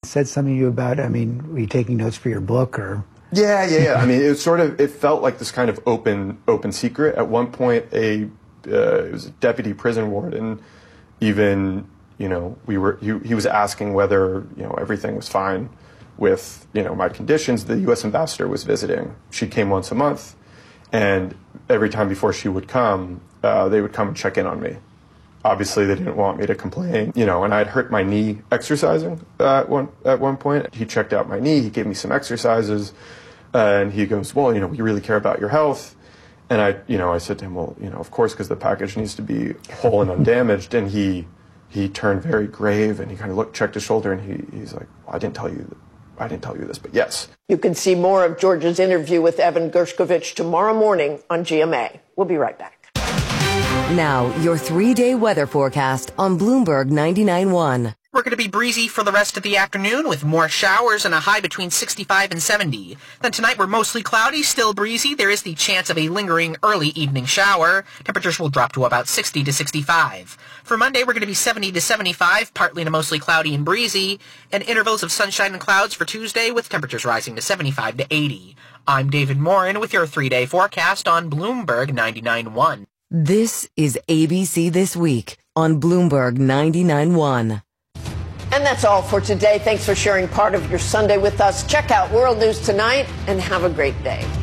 said something to you about, were you taking notes for your book or? Yeah. I mean, it felt like this kind of open secret. At one point, it was a deputy prison warden, even, he was asking whether, everything was fine with, my conditions. The U.S. ambassador was visiting. She came once a month, and every time before she would come, they would come and check in on me. Obviously, they didn't want me to complain, and I'd hurt my knee exercising at one point. He checked out my knee. He gave me some exercises, and he goes, well, we really care about your health. And I said to him, well, of course, because the package needs to be whole and undamaged. And he turned very grave, and he kind of checked his shoulder, and he's like, well, I didn't tell you this, but yes. You can see more of George's interview with Evan Gershkovich tomorrow morning on GMA. We'll be right back. Now, your 3-day weather forecast on Bloomberg 99.1. We're going to be breezy for the rest of the afternoon with more showers and a high between 65 and 70. Then tonight we're mostly cloudy, still breezy. There is the chance of a lingering early evening shower. Temperatures will drop to about 60 to 65. For Monday, we're going to be 70 to 75, partly to mostly cloudy and breezy, and intervals of sunshine and clouds for Tuesday with temperatures rising to 75 to 80. I'm David Morin with your 3-day forecast on Bloomberg 99.1. This is ABC This Week on Bloomberg 99.1. And that's all for today. Thanks for sharing part of your Sunday with us. Check out World News Tonight and have a great day.